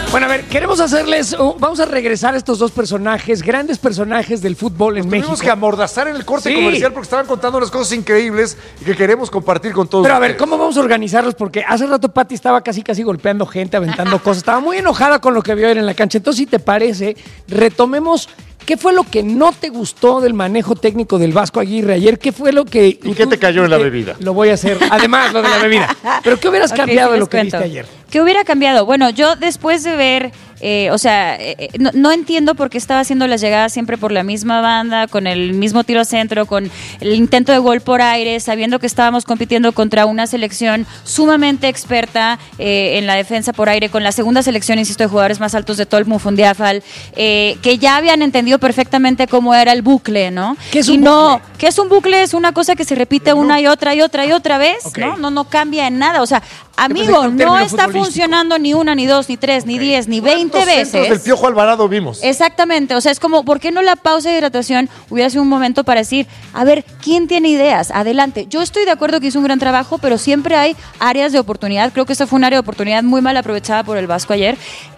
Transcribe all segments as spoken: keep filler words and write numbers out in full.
Bueno, a ver, queremos hacerles... Uh, vamos a regresar a estos dos personajes, grandes personajes del fútbol en Nos México. Tuvimos que amordazar en el corte Sí. comercial porque estaban contando unas cosas increíbles y que queremos compartir con todos Pero a ver, ustedes. ¿cómo vamos a organizarlos? Porque hace rato Pati estaba casi casi golpeando gente, aventando cosas. Estaba muy enojada con lo que vio ayer en la cancha. Entonces, si te parece, retomemos qué fue lo que no te gustó del manejo técnico del Vasco Aguirre ayer. ¿Qué fue lo que... ¿Y qué te cayó en la bebida? Lo voy a hacer. Además, lo de la bebida. Pero ¿qué hubieras Ok, cambiado sí de les lo que cuento. viste ayer? ¿Qué hubiera cambiado? Bueno, yo después de ver, eh, o sea, eh, no, no entiendo por qué estaba haciendo las llegadas siempre por la misma banda, con el mismo tiro a centro, con el intento de gol por aire, sabiendo que estábamos compitiendo contra una selección sumamente experta eh, en la defensa por aire, con la segunda selección, insisto, de jugadores más altos de todo el Mundial, eh, que ya habían entendido perfectamente cómo era el bucle, ¿no? ¿Qué es y un no, bucle? ¿qué es un bucle? Es una cosa que se repite una y otra y otra y otra vez, Ok. ¿no? No, no cambia en nada, o sea, pensé que amigo, era un no término está futbolístico. funcionando ni una, ni dos, ni tres, ni diez, ni veinte ¿Cuántos centros del veces. Piojo Alvarado vimos? Exactamente, o sea, es como, ¿por qué no la pausa de hidratación hubiera sido un momento para decir, a ver, ¿quién tiene ideas? Adelante. Yo estoy de acuerdo que hizo un gran trabajo, pero siempre hay áreas de oportunidad. Creo que esta fue un área de oportunidad muy mal aprovechada por el Vasco ayer,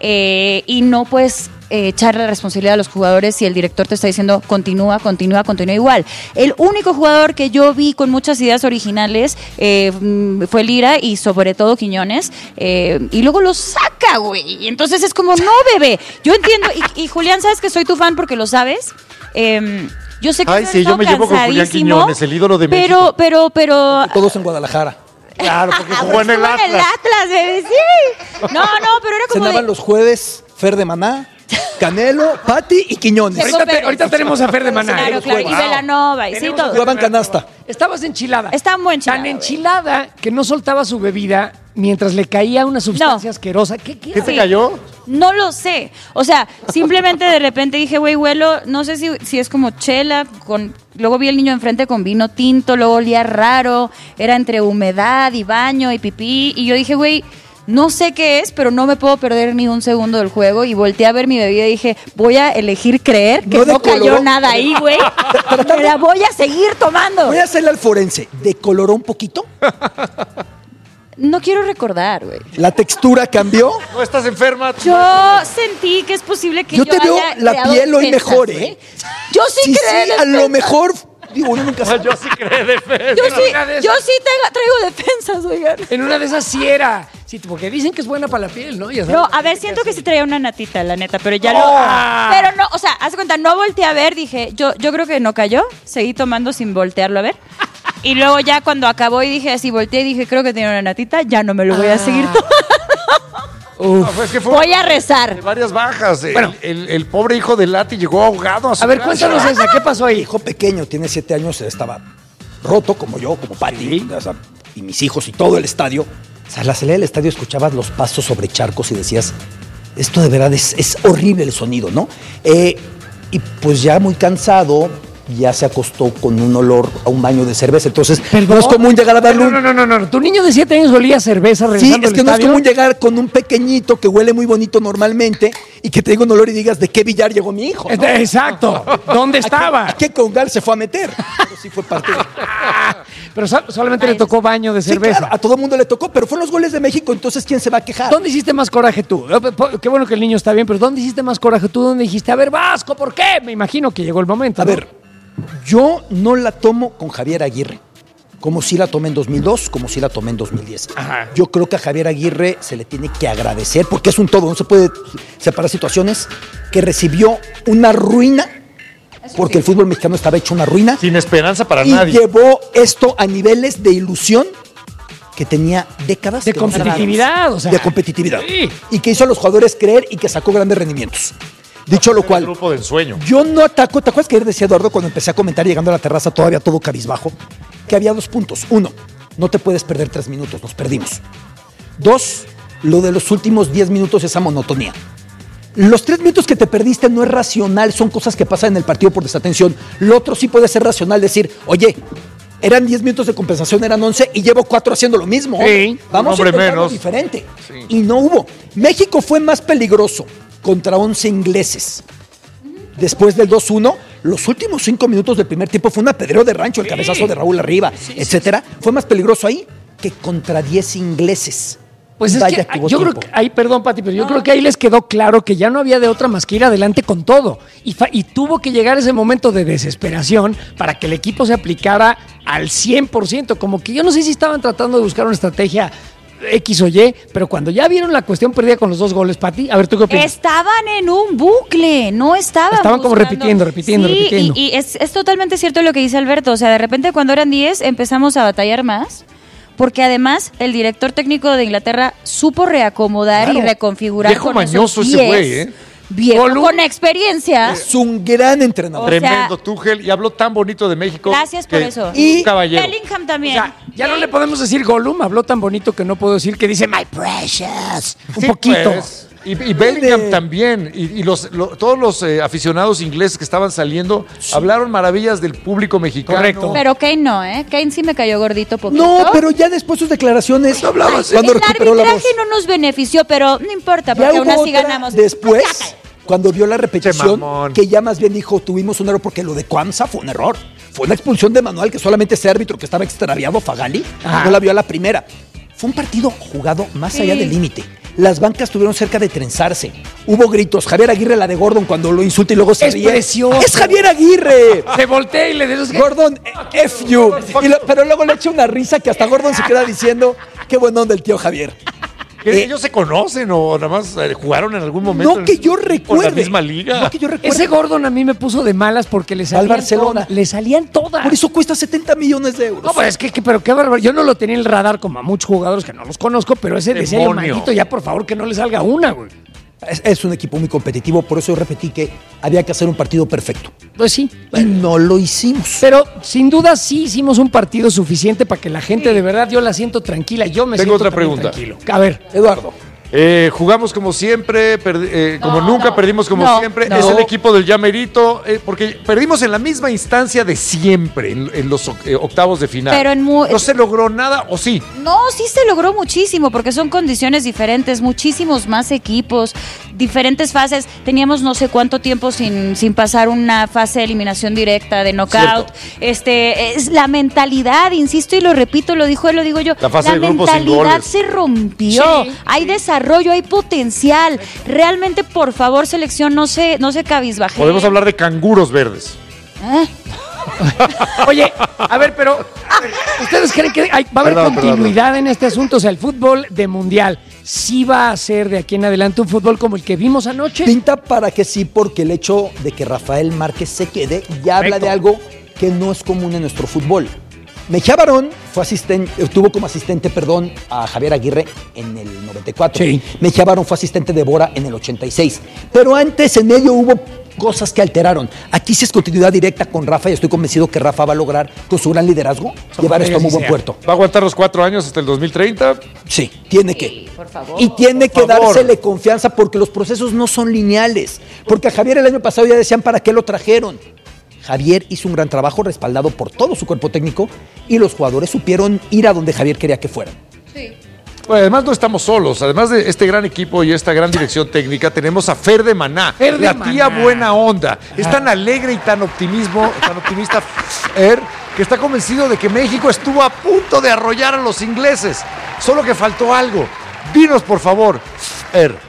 eh, y no puedes eh, echarle la responsabilidad a los jugadores si el director te está diciendo continúa, continúa, continúa igual. El único jugador que yo vi con muchas ideas originales eh, fue Lira y sobre todo Quiñones, eh, y luego lo saca, güey. Entonces es como, no, bebé. Yo entiendo, y, y Julián, sabes que soy tu fan porque lo sabes. Eh, yo sé que Ay, has sí, yo estado me llevo con Julián cansadísimo, Quiñones, el ídolo de pero, México. Pero, pero, Todos en Guadalajara. Claro, porque jugó en el estuvo en el Atlas. Atlas, bebé, sí. No, no, pero era como Cenaban de, los jueves Fer de Maná, Canelo, Pati y Quiñones. Checo Ahorita, te- Pérez. ahorita tenemos a Fer de Maná. Claro, ¿eh? claro, y Wow. Belanova, y sí, Tenemos a todo. Fer de Jugaban Maná. canasta. Estabas enchilada. Estaba muy enchilada, Tan güey. enchilada que no soltaba su bebida mientras le caía una sustancia No. asquerosa. ¿Qué, qué, ¿Qué te Sí. cayó? No lo sé. O sea, simplemente de repente dije, güey, huelo, no sé si, si es como chela, con luego vi al niño enfrente con vino tinto, luego olía raro, era entre humedad y baño y pipí, y yo dije, güey, no sé qué es, pero no me puedo perder ni un segundo del juego, y volteé a ver mi bebida y dije, voy a elegir creer que No no, cayó decoloró. nada ahí, güey. Me la voy a seguir tomando. Voy a hacerle al forense. ¿Decoloró un poquito? No quiero recordar, güey. ¿La textura cambió? ¿No estás enferma? Yo sentí que es posible que Yo yo, te veo haya la creado piel hoy defensas, mejor, güey. ¿eh? Yo sí, Sí, creo sí, en a lo defensas. mejor. Digo, uno nunca sabe. Yo sí creo defensa. Yo sí, una de esas. yo sí traigo, traigo defensas, oigan. En una de esas sí era. Sí, porque dicen que es buena para la piel, ¿no? Ya sabes, No, la a ver, gente siento que hace- sí traía una natita, la neta, pero ya ¡Oh! no. Pero no, o sea, haz de cuenta, no volteé a ver, dije, yo, yo creo que no cayó, seguí tomando sin voltearlo a ver. Y luego ya cuando acabó y dije así, volteé y dije, creo que tiene una natita, ya no me lo voy a seguir tomando. No, pues que fue Voy a rezar. varias bajas. El- Bueno. el, el pobre hijo de Lati llegó ahogado a su A ver, casa. cuéntanos esa. ¿Qué pasó Mi ahí? hijo pequeño, tiene siete años, estaba roto como yo, como Pati, o sea, y mis hijos y todo el estadio. O sea, a la salida del estadio escuchabas los pasos sobre charcos y decías, esto de verdad es, es horrible el sonido, ¿no? Eh, y pues ya muy cansado, ya se acostó con un olor a un baño de cerveza. Entonces, no es común llegar a darle No, un... no, no, no, no. Tu niño de siete años olía a cerveza Sí, regresando es al que no es estadio. común llegar con un pequeñito que huele muy bonito normalmente y que te diga un olor y digas, ¿de qué billar llegó mi hijo? ¿no? Este, Exacto. ¿Dónde estaba? ¿A qué congal se fue a meter? Pero sí fue parte de... Pero so- solamente le tocó baño de Sí, cerveza. claro, a todo el mundo le tocó, pero fueron los goles de México, entonces ¿quién se va a quejar? ¿Dónde hiciste más coraje tú? Eh, po- Qué bueno que el niño está bien, pero ¿dónde hiciste más coraje tú? ¿Dónde dijiste, a ver, Vasco, ¿por qué? Me imagino que llegó el momento. A ¿no? ver, yo no la tomo con Javier Aguirre, como si la tomé en dos mil dos, como si la tomé en dos mil diez. Ajá. Yo creo que a Javier Aguirre se le tiene que agradecer, porque es un todo, no se puede separar situaciones, que recibió una ruina, porque el fútbol mexicano estaba hecho una ruina, Sin esperanza para y nadie. llevó esto a niveles de ilusión que tenía décadas. De que no se daban. competitividad, o sea. De competitividad. Sí. Y que hizo a los jugadores creer y que sacó grandes rendimientos. Dicho lo Un cual, grupo de ensueño. yo no ataco. ¿Te acuerdas que ayer decía Eduardo cuando empecé a comentar llegando a la terraza todavía todo cabizbajo? Que había dos puntos. Uno, no te puedes perder tres minutos, nos perdimos. Dos, lo de los últimos diez minutos, esa monotonía. Los tres minutos que te perdiste no es racional, son cosas que pasan en el partido por desatención. Lo otro sí puede ser racional, decir, oye, eran diez minutos de compensación, eran once y llevo cuatro haciendo lo mismo. Sí, Vamos un hombre a intentarlo menos. diferente. Y no hubo. México fue más peligroso contra once ingleses. Después del dos uno, los últimos cinco minutos del primer tiempo fue un apedreo de rancho, el cabezazo de Raúl arriba, etcétera. Fue más peligroso ahí que contra diez ingleses. Pues es Vaya, que tuvo yo creo tiempo. que ahí, perdón, Pati, pero yo creo que ahí les quedó claro que ya no había de otra más que ir adelante con todo. Y, fa- y tuvo que llegar ese momento de desesperación para que el equipo se aplicara al cien por ciento. Como que yo no sé si estaban tratando de buscar una estrategia X o Y, pero cuando ya vieron la cuestión perdida con los dos goles, Pati, a ver, ¿tú qué opinas? Estaban en un bucle, no estaban Estaban como buscando. repitiendo, repitiendo, Sí, repitiendo. Y, y es, es totalmente cierto lo que dice Alberto. O sea, de repente cuando eran diez empezamos a batallar más. Porque además el director técnico de Inglaterra supo reacomodar Claro. y reconfigurar Viejo con mañoso esos ese diez. güey, ¿eh? Viejo Gollum. con experiencia. Es un gran entrenador. O sea, Tremendo Tuchel y habló tan bonito de México. Gracias por que- eso. Y- un caballero. Bellingham O también. sea, ya no le podemos decir Gollum, habló tan bonito que no puedo decir que dice My Precious. Un Sí, poquito. pues. Y, y Bellingham De- también. Y, y los, lo- todos los eh, aficionados ingleses que estaban saliendo hablaron maravillas del público mexicano. Correcto. Pero Kane no, ¿eh? Kane sí me cayó gordito poquito. No, pero ya después sus declaraciones. hablabas, Cuando el recuperó la voz. arbitraje no nos benefició, pero no importa, Ya porque aún hubo así otra ganamos. después, Ya cállate. cuando vio la Che, repetición, mamón. que ya más bien dijo, tuvimos un error porque lo de Cuamsa fue un error. Fue la expulsión de Manuel, que solamente ese árbitro que estaba extraviado, Fagali, Ajá. no la vio a la primera. Fue un partido jugado más allá del límite. Las bancas estuvieron cerca de trenzarse. Hubo gritos. Javier Aguirre, la de Gordon, cuando lo insulta y luego se Es ríe. precioso. ¡Es Javier Aguirre! Se voltea y le dice Gordon, eh, F you. Y lo- pero luego le echa una risa que hasta Gordon se queda diciendo, qué buen onda el tío Javier. ¿Que Eh, ¿Ellos se conocen o nada más eh, jugaron en algún momento? No que yo Por recuerde. la misma liga. No que yo recuerde. Ese Gordon a mí me puso de malas porque le Al salían Barcelona. todas. Le salían todas. Por eso cuesta setenta millones de euros. No, pues es que, que- pero qué bárbaro. Yo no lo tenía en el radar como a muchos jugadores que no los conozco, pero ese decía yo, Demonio. maldito, ya por favor que no le salga una, güey. Es, es un equipo muy competitivo, por eso yo repetí que había que hacer un partido perfecto. Pues sí. Y no lo hicimos. Pero sin duda sí hicimos un partido suficiente para que la gente de verdad, yo la siento tranquila. Yo me Tengo siento otra también pregunta. tranquilo. A ver. Eduardo, Eh, jugamos como siempre, perdi- eh, como No, nunca, no. perdimos como No, siempre. no. Es el equipo del Llamerito, eh, porque perdimos en la misma instancia de siempre, en, en los oc- eh, octavos de final. Pero en mu- no se logró nada, ¿o sí? No, sí se logró muchísimo porque son condiciones diferentes, muchísimos más equipos, diferentes fases. Teníamos no sé cuánto tiempo sin, sin pasar una fase de eliminación directa, de knockout. Cierto. Este, es la mentalidad, insisto y lo repito, lo dijo él, lo digo yo. La fase de grupos sin mentalidad goles. se rompió. Sí, hay desarrollo, hay potencial. Realmente, por favor, selección, no se, no se cabizbaje. Podemos hablar de canguros verdes. ¿Eh? Oye, a ver, pero a ver, ¿ustedes creen que hay- va a haber Perdón, perdón, continuidad en este asunto? O sea, el fútbol de mundial sí va a ser de aquí en adelante un fútbol como el que vimos anoche. pinta para que sí, porque el hecho de que Rafael Márquez se quede ya habla Correcto. de algo que no es común en nuestro fútbol. Mejía Barón fue asistente, tuvo como asistente, perdón, a Javier Aguirre en el noventa y cuatro. Sí. Mejía Barón fue asistente de Bora en el ochenta y seis. Pero antes, en medio, hubo cosas que alteraron. Aquí sí es continuidad directa con Rafa y estoy convencido que Rafa va a lograr, con su gran liderazgo, llevar esto a muy así buen sea. puerto. ¿Va a aguantar los cuatro años hasta el dos mil treinta? Sí, tiene que. por favor. Y tiene que Por favor. dársele confianza porque los procesos no son lineales. Porque a Javier el año pasado ya decían para qué lo trajeron. Javier hizo un gran trabajo respaldado por todo su cuerpo técnico y los jugadores supieron ir a donde Javier quería que fueran. Bueno, además no estamos solos. Además de este gran equipo y esta gran dirección técnica, tenemos a Fer de Maná, Fer de la tía Maná. buena onda. Es tan alegre y tan optimismo, tan optimista Fer, que está convencido de que México estuvo a punto de arrollar a los ingleses. Solo que faltó algo. Dinos, por favor, Fer.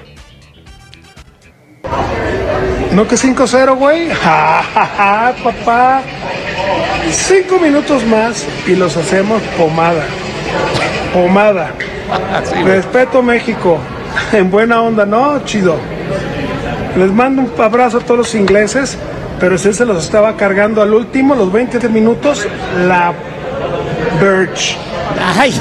¿No que cinco cero, güey? Ja, ja, ja, papá. Cinco minutos más y los hacemos pomada. Pomada. Respeto México. En buena onda, ¿no? Chido. Les mando un abrazo a todos los ingleses, pero usted se los estaba cargando al último, los veinte minutos, la Birch. Ay,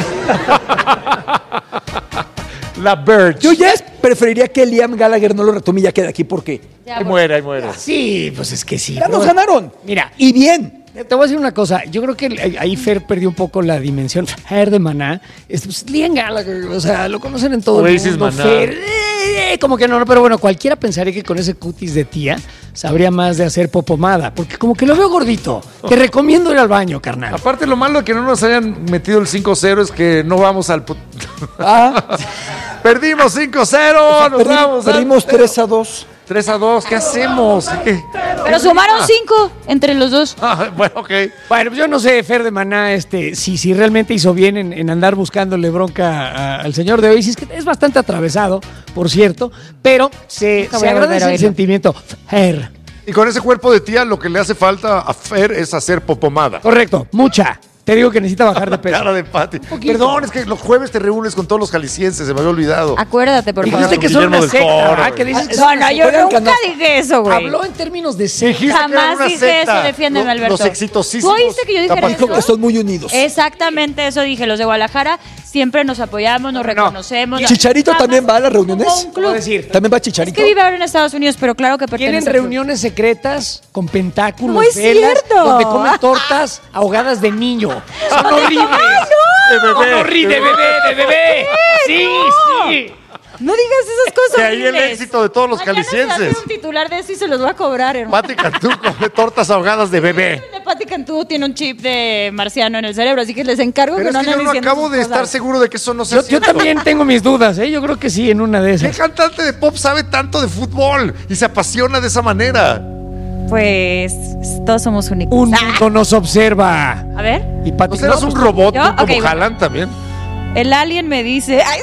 La Birch. Yo ya es- preferiría que Liam Gallagher no lo retome y ya quede aquí porque Ahí muere, ahí muere. sí, pues es que sí. ya nos Pero- ganaron. Mira, Y bien. te voy a decir una cosa. Yo creo que ahí Fer perdió un poco la dimensión. Fer de Maná. Es, pues, Liam Gallagher, o sea, lo conocen en todo Oasis el mundo. Maná. Fer, eh, como que no, no, pero bueno, cualquiera pensaría que con ese cutis de tía sabría más de hacer popomada. Porque como que lo veo gordito. Te recomiendo ir al baño, carnal. Aparte, lo malo de que no nos hayan metido el cinco cero es que no vamos al... put- Ah, Perdimos cinco cero, nos perdi- vamos al- perdimos tres a dos. tres a dos, ¿qué hacemos? ¿Qué? Pero sumaron cinco entre los dos. Ah, bueno, ok. Bueno, pues yo no sé, Fer de Maná, este, si, si realmente hizo bien en, en andar buscándole bronca a- al señor de hoy. Si es que es bastante atravesado, por cierto, pero se, Nunca se voy a volver agradece a el oírlo. sentimiento. Fer. Y con ese cuerpo de tía, lo que le hace falta a Fer es hacer popomada. Correcto, mucha. Te digo que necesita bajar de peso. Cara de Pati. poquito. Perdón, es que los jueves te reúnes con todos los jaliscienses, se me había olvidado. Acuérdate, por favor. Dijiste que son Guillermo una del secta, Toro, ¿verdad? güey. Que dices que No, son no, una yo secta. nunca dije eso, güey. Habló en términos de secta. Dijiste que Jamás era una dije secta. eso, defiéndeme, Lo- Alberto. Los exitosísimos. ¿Tú oíste que yo dije Capaz- eso? Dijo que son muy unidos. Exactamente eso dije. Los de Guadalajara siempre nos apoyamos, nos reconocemos. ¿Chicharito Jamás también va a las reuniones? como un club. ¿Cómo decir? ¿También va Es Chicharito? que vive ahora en Estados Unidos, pero claro que pertenece Tienen al club. reuniones secretas con pentáculos, No es velas, cierto. donde comen tortas ahogadas de niño. Son horribles. De bebé. Son horribles, de bebé, de bebé. Sí, sí. No digas esas cosas. Que ahí el horribles. éxito de todos los Mañana se jaliscienses. hace un titular de eso y se los voy a cobrar, hermano. Pati Cantú come tortas ahogadas de bebé. De Pati Cantú tiene un chip de marciano en el cerebro, así que les encargo Pero que es no que yo anden no diciendo acabo esas de cosas. estar seguro de que eso no sea Yo, yo cierto. también tengo mis dudas, ¿eh? Yo creo que sí, en una de ¿Qué esas. cantante de pop sabe tanto de fútbol y se apasiona de esa manera? Pues todos somos únicos. Un Ah, mundo nos observa. a ver, Y Pati, ¿No serás no, un pues, robot ¿yo? tú como Ok, bueno. Haaland también? el alien me dice ay,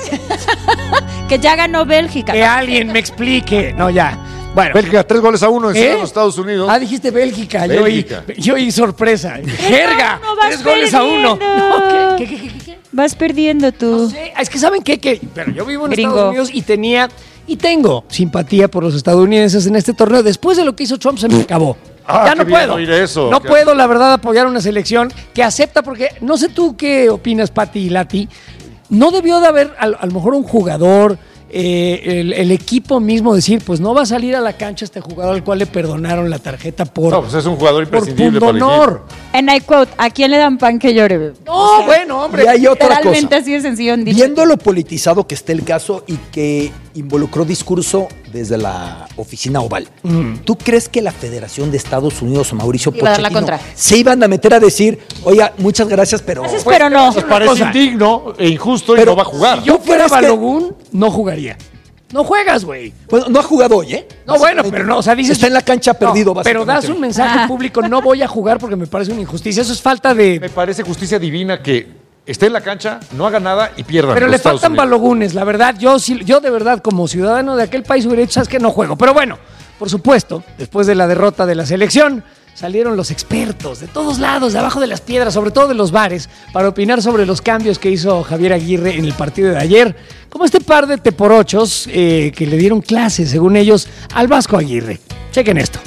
que ya ganó Bélgica. que alguien me explique. No, ya. Bueno. Bélgica, tres goles a uno encima ¿Eh? de los Estados Unidos. Ah, dijiste Bélgica. Yo oí, Bélgica. yo oí sorpresa. Jerga. No, vas Tres goles a uno. perdiendo. No, ¿qué, qué, qué, qué, qué? Vas perdiendo tú. Sí, es que ¿saben qué? Que, pero yo vivo en Gringo. Estados Unidos y tenía y tengo simpatía por los estadounidenses en este torneo. Después de lo que hizo Trump se me acabó. Ah, ya qué no bien puedo. oír eso. No Qué- puedo, la verdad, apoyar una selección que acepta, porque no sé tú qué opinas, Pati y Lati. No debió de haber a, a lo mejor un jugador, eh, el, el equipo mismo decir, pues no va a salir a la cancha este jugador al cual le perdonaron la tarjeta por, No, pues es un jugador por imprescindible para el pundonor. En I quote, ¿a quién le dan pan que llore? No, bueno, hombre. Y hay otra Literalmente cosa. así de sencillo en dicho. Viendo lo politizado que está el caso y que involucró discurso desde la oficina oval, ¿tú crees que la Federación de Estados Unidos o Mauricio Iba a dar la Pochettino contra. se iban a meter a decir, oiga, muchas gracias, pero... Gracias, pero no. Nos parece cosa. indigno e injusto y Pero no va a jugar. Si yo ¿Tú fuera crees que- Balogun, no jugaría. No juegas, güey. Bueno, no ha jugado hoy, ¿eh? No, bueno, pero no, o sea, dices... Está en la cancha No, perdido, pero das básicamente. un mensaje Ah. público, no voy a jugar porque me parece una injusticia. Eso es falta de... Me parece justicia divina que esté en la cancha, no haga nada y pierdan. Pero los le Estados faltan Unidos. balogunes, la verdad. Yo, sí- yo de verdad, como ciudadano de aquel país, hubiera dicho, sabes que no juego. Pero bueno, por supuesto, después de la derrota de la selección, salieron los expertos de todos lados, de abajo de las piedras, sobre todo de los bares, para opinar sobre los cambios que hizo Javier Aguirre en el partido de ayer. Como este par de teporochos eh, que le dieron clases, según ellos, al Vasco Aguirre. Chequen esto.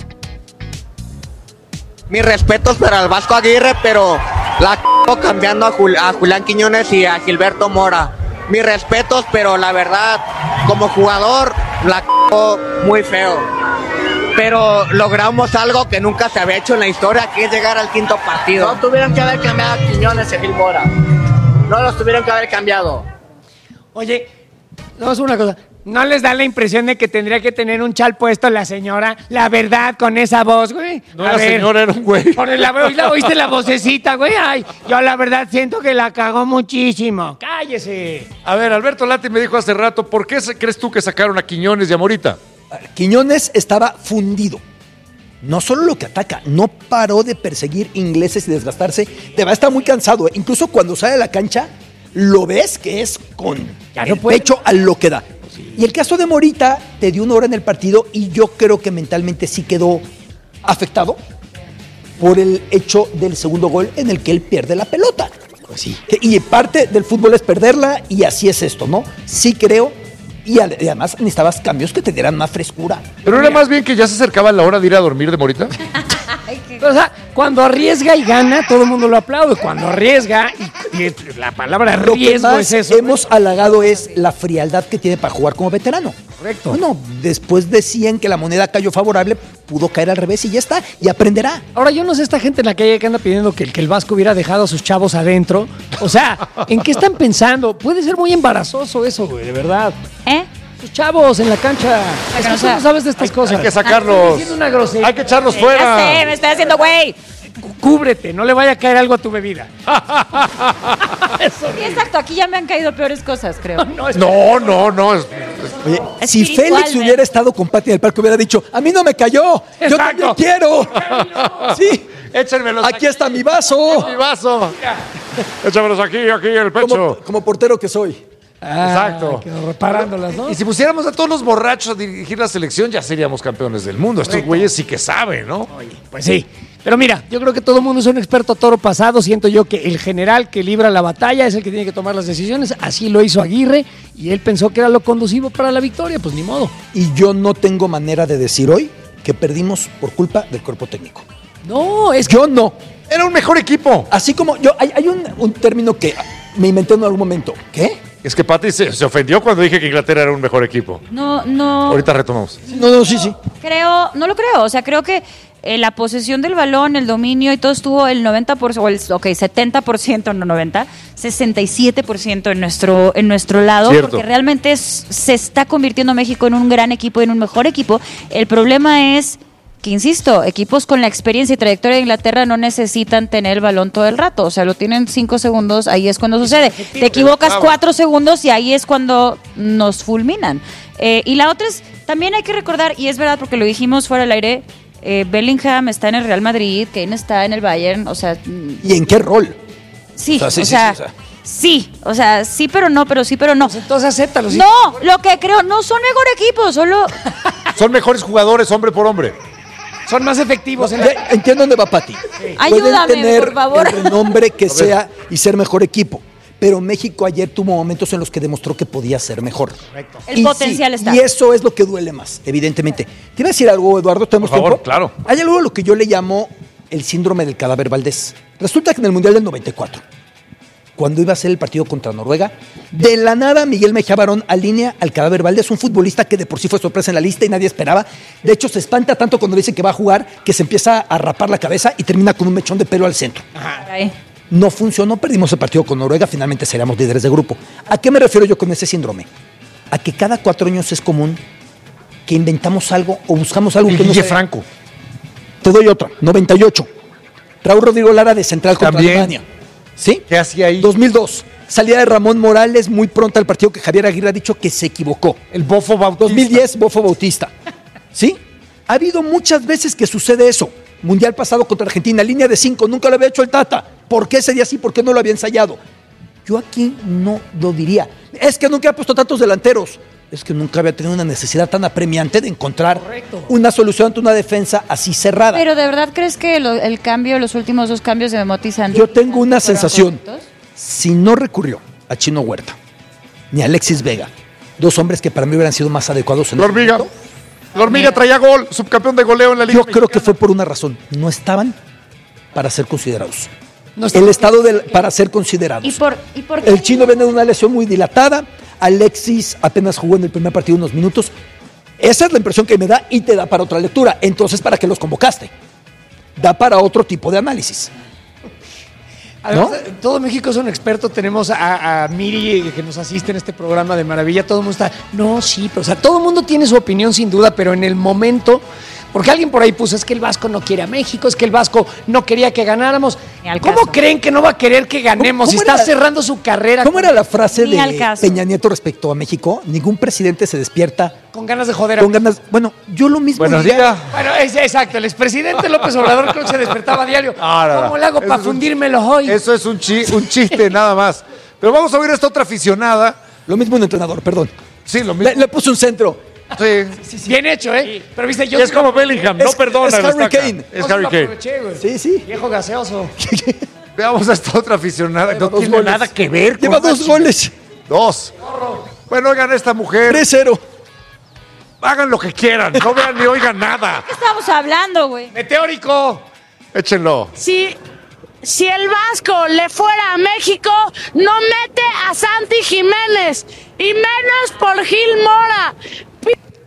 Mis respetos para el Vasco Aguirre, pero la c***o cambiando a, Jul- a Julián Quiñones y a Gilberto Mora. Mis respetos, pero la verdad, como jugador, la c***o muy feo. Pero logramos algo que nunca se había hecho en la historia, que es llegar al quinto partido. No tuvieron que haber cambiado a Quiñones y a Gil Mora. No los tuvieron que haber cambiado. Oye, vamos a una cosa. ¿No les da la impresión de que tendría que tener un chal puesto la señora? La verdad, con esa voz, güey. No A era ver, señora, era un güey. Por el- ¿oíste, oíste la vocecita, güey? Ay, yo la verdad siento que la cagó muchísimo. Cállese. A ver, Alberto Lati me dijo hace rato, ¿por qué se- crees tú que sacaron a Quiñones y a Morita? Quiñones estaba fundido. No solo lo que ataca, no paró de perseguir ingleses y desgastarse. De verdad está muy cansado. ¿eh? Incluso cuando sale a la cancha, lo ves que es con Ya el no puede. pecho a lo que da. Y el caso de Morita te dio una hora en el partido y yo creo que mentalmente sí quedó afectado por el hecho del segundo gol en el que él pierde la pelota. Pues sí. Que- Y parte del fútbol es perderla y así es esto, ¿no? Sí creo. Y al- y además necesitabas cambios que te dieran más frescura. Pero era más bien que ya se acercaba la hora de ir a dormir de Morita. Pero, o sea, cuando arriesga y gana, todo el mundo lo aplaude. Cuando arriesga, y, y la palabra Lo que riesgo más es eso. hemos halagado es la frialdad que tiene para jugar como veterano. Correcto. Bueno, después decían que la moneda cayó favorable, pudo caer al revés y ya está, y aprenderá. Ahora, yo no sé esta gente en la calle que anda pidiendo que, el- que el Vasco hubiera dejado a sus chavos adentro. O sea, ¿en qué están pensando? Puede ser muy embarazoso eso, güey, de verdad. ¿Eh? Sus chavos en la cancha. Es que no tú sea- no sabes de estas cosas. Hay que sacarlos. Estoy diciendo una grosería. Hay que echarlos Ya fuera. sé, me estoy haciendo güey. Cú- Cúbrete, no le vaya a caer algo a tu bebida. Sí, exacto, aquí ya me han caído peores cosas, creo. No, es- No, no, no. es- Oye, si Espiritual, Félix ¿eh? hubiera estado con Pati en el parque, hubiera dicho, a mí no me cayó, yo Exacto. también quiero. Sí, Échenmelos aquí está mi vaso. mi vaso. Échamelos aquí, aquí en el pecho. Como, como portero que soy. Exacto. Quedó reparándolas, ¿no? Y si pusiéramos a todos los borrachos a dirigir la selección, ya seríamos campeones del mundo. Estos güeyes sí que saben, ¿no? Pues sí. Pero mira, yo creo que todo el mundo es un experto a toro pasado. Siento yo que el general que libra la batalla es el que tiene que tomar las decisiones. Así lo hizo Aguirre y él pensó que era lo conducivo para la victoria. Pues ni modo. Y yo no tengo manera de decir hoy que perdimos por culpa del cuerpo técnico. No, es que Yo no. Era un mejor equipo. Así como yo, hay, hay un, un término que me inventé en algún momento. ¿Qué? Es que Pati se, se ofendió cuando dije que Inglaterra era un mejor equipo. No, no. Ahorita retomamos. No, no, sí, sí. Creo, no lo creo. O sea, creo que eh, la posesión del balón, el dominio y todo estuvo el noventa por ciento, o el, ok, setenta por ciento, no noventa, sesenta y siete por ciento en nuestro, en nuestro lado, Cierto. porque realmente es- se está convirtiendo México en un gran equipo, en un mejor equipo. El problema es que, insisto, equipos con la experiencia y trayectoria de Inglaterra no necesitan tener el balón todo el rato. O sea, lo tienen cinco segundos, ahí es cuando sucede. Te equivocas cuatro segundos y ahí es cuando nos fulminan. Eh, y la otra es, también hay que recordar, y es verdad porque lo dijimos fuera del aire, eh, Bellingham está en el Real Madrid, Kane está en el Bayern, o sea, mm, ¿Y en qué rol? sí, O sea, sí, o sí, sea, sí, o sea. sí, o sea, sí, pero no, pero sí, pero no. entonces acéptalo. sí. No, lo que creo, no son mejor equipo, solo... Son mejores jugadores, hombre por hombre. Son más efectivos. En la... Ya entiendo dónde va Pati. Ayúdame, Pueden tener por favor. el renombre que sea y ser mejor equipo. Pero México ayer tuvo momentos en los que demostró que podía ser mejor. El Y potencial está. Y eso es lo que duele más, evidentemente. Te iba a decir algo, Eduardo, ¿tenemos Por favor, tiempo? claro. Hay algo a lo que yo le llamo el síndrome del cadáver Valdés. Resulta que en el Mundial del noventa y cuatro, cuando iba a ser el partido contra Noruega, de la nada Miguel Mejía Barón alinea al cadáver Valdés, un futbolista que de por sí fue sorpresa en la lista y nadie esperaba. De hecho, se espanta tanto cuando dice que va a jugar que se empieza a rapar la cabeza y termina con un mechón de pelo al centro. Ay. No funcionó, perdimos el partido con Noruega, finalmente seríamos líderes de grupo. ¿A qué me refiero yo con ese síndrome? A que cada cuatro años es común que inventamos algo o buscamos algo El que no Guille se- Franco. Te doy otra, noventa y ocho. Raúl Rodrigo Lara de central contra También. Alemania. ¿Sí? ¿Qué hacía ahí? dos mil dos. Salida de Ramón Morales muy pronto al partido que Javier Aguirre ha dicho que se equivocó. El Bofo Bautista. dos mil diez, Bofo Bautista. ¿Sí? Ha habido muchas veces que sucede eso. Mundial pasado contra Argentina, línea de cinco, nunca lo había hecho el Tata. ¿Por qué ese día sí? ¿Por qué no lo había ensayado? Yo aquí no lo diría. Es que nunca ha puesto tantos delanteros. Es que nunca había tenido una necesidad tan apremiante de encontrar una solución ante una defensa así cerrada. Pero ¿de verdad crees que lo- el cambio, los últimos dos cambios de Memotti Santos Yo tengo una fueron sensación. correctos? Si no recurrió a Chino Huerta ni a Alexis Vega, dos hombres que para mí hubieran sido más adecuados en La ese hormiga. momento, La hormiga traía gol, subcampeón de goleo en la Liga yo creo que Mexicana. fue por una razón. No estaban para ser considerados. No está- El estado del, para ser considerados. ¿Y por, y por qué? El chino viene de una lesión muy dilatada. Alexis apenas jugó en el primer partido unos minutos. Esa es la impresión que me da y te da para otra lectura. Entonces, ¿para qué los convocaste? Da para otro tipo de análisis. Además, ¿no? eh, todo México es un experto. Tenemos a, a Miri eh, que nos asiste en este programa de maravilla. Todo el mundo está, no, sí, pero o sea, todo el mundo tiene su opinión sin duda, pero en el momento, porque alguien por ahí puso, es que el Vasco no quiere a México, es que el Vasco no quería que ganáramos. Ni al ¿Cómo caso. creen que no va a querer que ganemos ¿Cómo- si cómo está era- cerrando su carrera ¿Cómo con, era la frase Ni al de caso. Peña Nieto respecto a México? Ningún presidente se despierta con ganas de joder a con ganas. Bueno, yo lo mismo. Buenos diría. días. Bueno, es, exacto, el expresidente López Obrador creo que se despertaba a diario. Ah, no, no. ¿Cómo le hago Eso para es un- fundírmelos hoy? Eso es un, chi- un chiste nada más. Pero vamos a oír a esta otra aficionada. Lo mismo un entrenador, perdón. Sí, lo mismo. Le, le puso un centro. Sí. Bien hecho, ¿eh? Pero viste, yo Es sí lo- como Bellingham, no Es- perdona. es lo Harry estaca. Kane. Es yo sí Harry lo Kane. aproveché, güey. Sí, sí. Viejo gaseoso. Veamos a esta otra aficionada. No Lleva dos tiene goles. nada que ver con Lleva la dos chica. goles. Dos. Bueno, oigan a esta mujer. tres cero. Hagan lo que quieran. No vean ni oigan nada. ¿Qué estamos hablando, güey? Meteórico. Échenlo. Si, si el Vasco le fuera a México, no mete a Santi Jiménez y menos por Gil Mora.